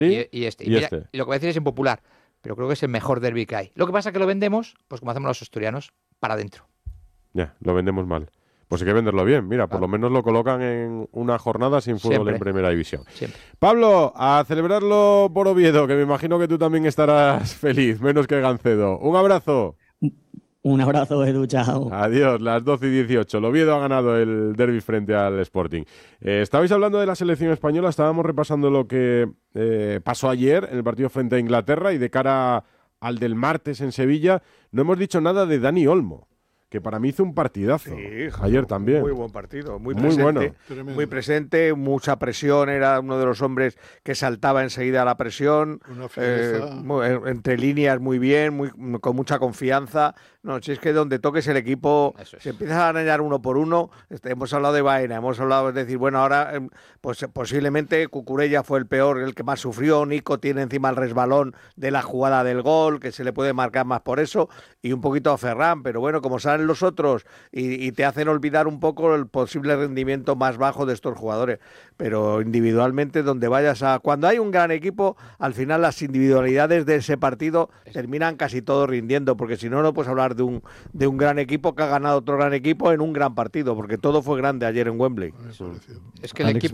¿Sí? y este. Y Mira, este. y lo que voy a decir es impopular, pero creo que es el mejor derbi que hay. Lo que pasa es que lo vendemos, pues como hacemos los asturianos, para adentro. Ya, lo vendemos mal. Pues hay que venderlo bien. Mira, por Claro. lo menos lo colocan en una jornada sin fútbol Siempre. en Primera División. Siempre. Pablo, a celebrarlo por Oviedo, que me imagino que tú también estarás feliz, menos que Gancedo. Un abrazo. Un abrazo, Edu, chao. Adiós, las 12:18. El Oviedo ha ganado el derbi frente al Sporting. Estabais hablando de la selección española, estábamos repasando lo que pasó ayer en el partido frente a Inglaterra y de cara al del martes en Sevilla. No hemos dicho nada de Dani Olmo, que para mí hizo un partidazo. Sí, ayer también. Muy buen partido, muy Muy presente. bueno. Muy presente, mucha presión, era uno de los hombres que saltaba enseguida a la presión, Una firmeza. entre líneas muy bien, con mucha confianza. No, si es que donde toques el equipo Eso es. se empieza a arañar uno por uno. Hemos hablado de Baena, hemos hablado, es decir, bueno, ahora pues posiblemente Cucurella fue el peor, el que más sufrió. Nico tiene encima el resbalón de la jugada del gol, que se le puede marcar más por eso, y un poquito a Ferran, pero bueno, como salen los otros y te hacen olvidar un poco el posible rendimiento más bajo de estos jugadores. Pero individualmente, donde vayas a... Cuando hay un gran equipo, al final las individualidades de ese partido terminan casi todos rindiendo, porque si no, no puedes hablar de un gran equipo que ha ganado otro gran equipo en un gran partido, porque todo fue grande ayer en Wembley. Es que el Alex equipo...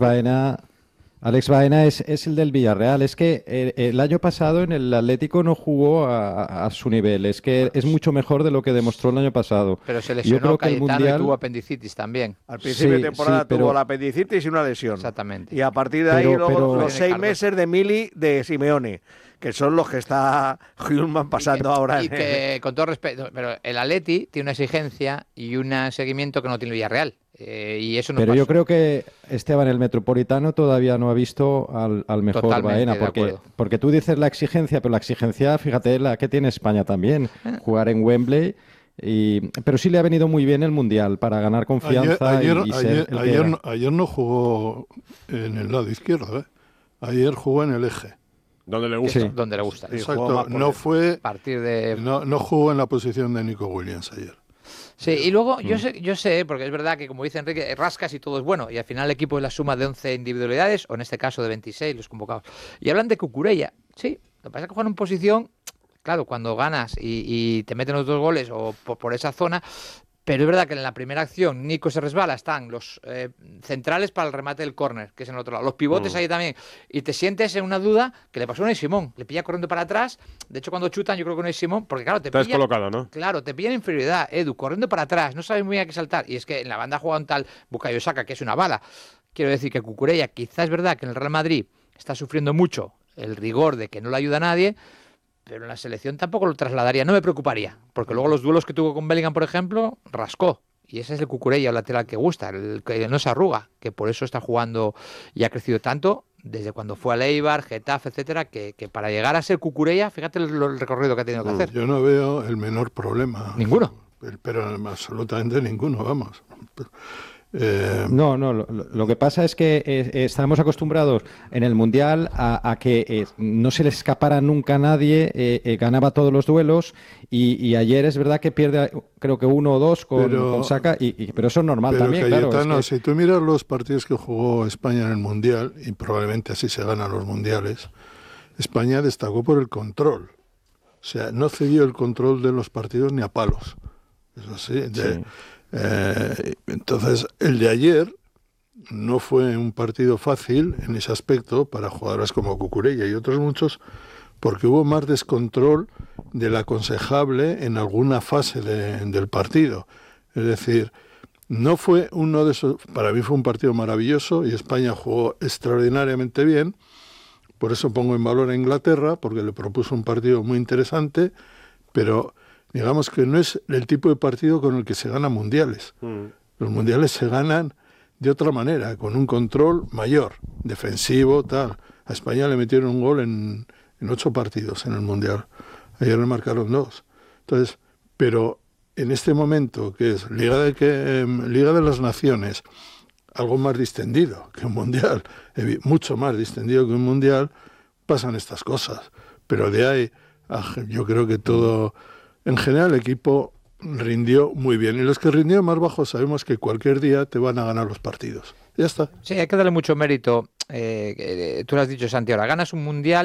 Baena es el del Villarreal. Es que el año pasado en el Atlético no jugó a su nivel. Es que es mucho mejor de lo que demostró el año pasado. Pero se Yo lesionó creo que el Cayetano Mundial... y tuvo apendicitis también. Al principio Sí, de temporada sí, pero- tuvo la apendicitis y una lesión. Exactamente. Y a partir de ahí, Pero- luego pero- los 6 meses de Mili de Simeone, que son los que está Hjulman pasando ahora. Y que, con todo respeto, pero el Atleti tiene una exigencia y un seguimiento que no tiene el Villarreal. Y eso no Pero pasó. yo creo que Esteban, el Metropolitano, todavía no ha visto al mejor Totalmente Baena. de Porque, acuerdo. porque tú dices la exigencia, pero la exigencia, fíjate, la que tiene España también. Jugar en Wembley. Pero sí le ha venido muy bien el Mundial para ganar confianza y ser el que era. Ayer no jugó en el lado izquierdo, ¿eh? Ayer jugó en el eje. Donde le gusta. Sí. Donde le gusta. Sí, jugó más Exacto, por no dentro. fue, A partir de... no jugó en la posición de Nico Williams ayer. Sí, y luego yo sé, porque es verdad que como dice Enrique, rascas y todo es bueno, y al final el equipo es la suma de 11 individualidades, o en este caso de 26 los convocados. Y hablan de Cucurella, sí, lo que pasa es que juegan en posición, claro, cuando ganas y te meten los 2 goles o por esa zona, pero es verdad que en la primera acción Nico se resbala, están los centrales para el remate del córner, que es en el otro lado, los pivotes ahí también, y te sientes en una duda que le pasó a Unai Simón, le pilla corriendo para atrás, de hecho cuando chutan yo creo que Unai Simón, porque claro, te Está pilla... descolocado, ¿no? Claro, te pillan inferioridad, Edu, corriendo para atrás, no sabes muy bien a qué saltar. Y es que en la banda juega un tal Bukayo Saka, que es una bala. Quiero decir que Cucurella, quizás es verdad que en el Real Madrid está sufriendo mucho el rigor de que no le ayuda a nadie, pero en la selección tampoco lo trasladaría, no me preocuparía. Porque luego los duelos que tuvo con Bellingham, por ejemplo, rascó. Y ese es el Cucurella, el lateral que gusta, el que no se arruga, que por eso está jugando y ha crecido tanto desde cuando fue al Eibar, Getafe, etcétera, que para llegar a ser Cucurella, fíjate el recorrido que ha tenido que hacer. Yo no veo el menor problema. Ninguno. Pero absolutamente ninguno, vamos. No, lo que pasa es que estamos acostumbrados en el Mundial a que no se le escapara nunca a nadie, ganaba todos los duelos y ayer es verdad que pierde creo que 1 o 2 con Saka, pero eso es normal Pero también, Cayetano, claro. si tú miras los partidos que jugó España en el Mundial, y probablemente así se ganan los Mundiales, España destacó por el control. O sea, no cedió el control de los partidos ni a palos. Eso sí. Entonces, el de ayer no fue un partido fácil en ese aspecto para jugadores como Cucurella y otros muchos, porque hubo más descontrol del aconsejable en alguna fase del partido. Es decir, no fue uno de esos... Para mí fue un partido maravilloso y España jugó extraordinariamente bien. Por eso pongo en valor a Inglaterra, porque le propuso un partido muy interesante, pero digamos que no es el tipo de partido con el que se ganan mundiales. Los mundiales se ganan de otra manera, con un control mayor, defensivo, tal. A España le metieron un gol en 8 partidos en el mundial. Ayer le marcaron 2. Entonces, pero en este momento, que es Liga de las Naciones, algo más distendido que un mundial, mucho más distendido que un mundial, pasan estas cosas. Pero de ahí, yo creo que todo... En general, el equipo rindió muy bien. Y los que rindieron más bajo sabemos que cualquier día te van a ganar los partidos. Ya está. Sí, hay que darle mucho mérito. Tú lo has dicho, Santi, ahora ganas un mundial